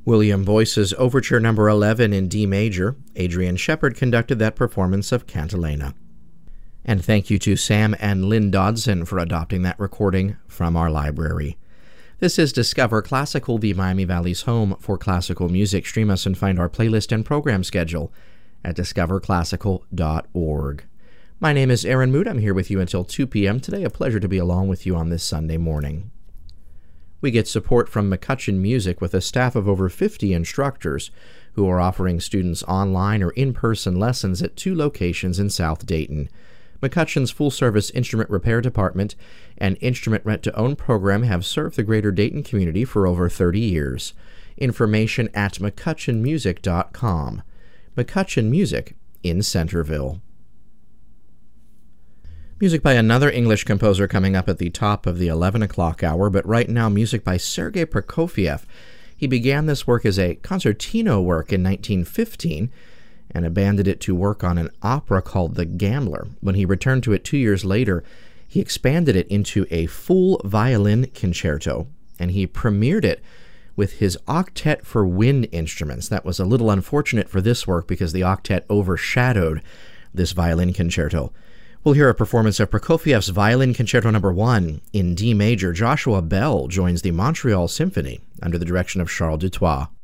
William Boyce's Overture No. 11 in D major. Adrian Shepard conducted that performance of Cantilena. And thank you to Sam and Lynn Dodson for adopting that recording from our library. This is Discover Classical, the Miami Valley's home for classical music. Stream us and find our playlist and program schedule at discoverclassical.org. My name is Aaron Mood. I'm here with you until 2 p.m. today. A pleasure to be along with you on this Sunday morning. We get support from McCutcheon Music with a staff of over 50 instructors who are offering students online or in-person lessons at 2 locations in South Dayton. McCutcheon's full-service instrument repair department and instrument rent-to-own program have served the greater Dayton community for over 30 years. Information at McCutcheonmusic.com. McCutcheon Music in Centerville. Music by another English composer coming up at the top of the 11 o'clock hour, but right now music by Sergei Prokofiev. He began this work as a concertino work in 1915 and abandoned it to work on an opera called The Gambler. When he returned to it 2 years later, he expanded it into a full violin concerto, and he premiered it with his octet for wind instruments. That was a little unfortunate for this work because the octet overshadowed this violin concerto. We'll hear a performance of Prokofiev's Violin Concerto No. 1 in D major. Joshua Bell joins the Montreal Symphony under the direction of Charles Dutoit.